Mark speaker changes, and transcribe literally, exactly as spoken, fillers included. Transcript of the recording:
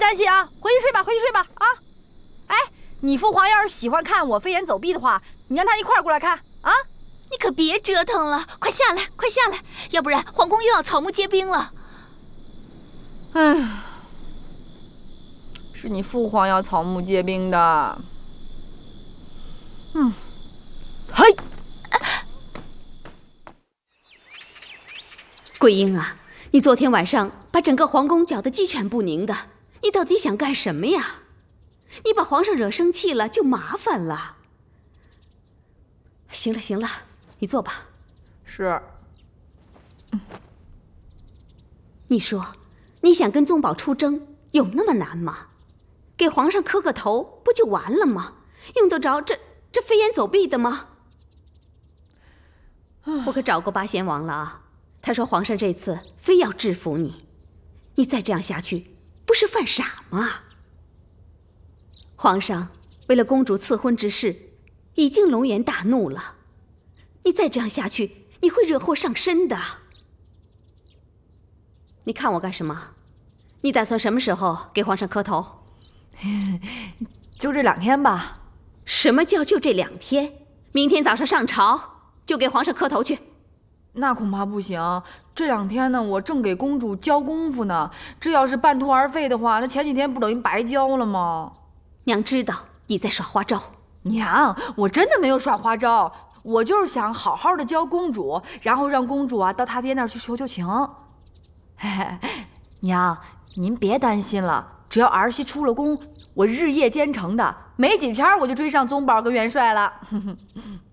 Speaker 1: 担心啊，回去睡吧，回去睡吧啊！哎，你父皇要是喜欢看我飞檐走壁的话，你让他一块儿过来看啊！
Speaker 2: 你可别折腾了，快下来，快下来，要不然皇宫又要草木皆兵了。
Speaker 1: 哎，是你父皇要草木皆兵的。嗯，嘿，
Speaker 3: 桂英啊，你昨天晚上把整个皇宫搅得鸡犬不宁的，你到底想干什么呀？你把皇上惹生气了就麻烦了。行了行了，你坐吧。
Speaker 1: 是。
Speaker 3: 嗯，你说，你想跟宗保出征，有那么难吗？给皇上磕个头不就完了吗？用得着这这飞檐走壁的吗？我可找过八贤王了啊，他说皇上这次非要制服你，你再这样下去，不是犯傻吗？皇上为了公主赐婚之事，已经龙颜大怒了，你再这样下去，你会惹祸上身的。你看我干什么？你打算什么时候给皇上磕头？
Speaker 1: 就这两天吧。
Speaker 3: 什么叫就这两天？明天早上上朝就给皇上磕头去。
Speaker 1: 那恐怕不行，这两天呢，我正给公主教功夫呢。这要是半途而废的话，那前几天不等于白教了吗？
Speaker 3: 娘知道你在耍花招。
Speaker 1: 娘，我真的没有耍花招，我就是想好好的教公主，然后让公主啊到他爹那儿去求求情。娘，您别担心了，只要儿媳出了宫，我日夜兼程的，没几天我就追上宗保跟元帅了。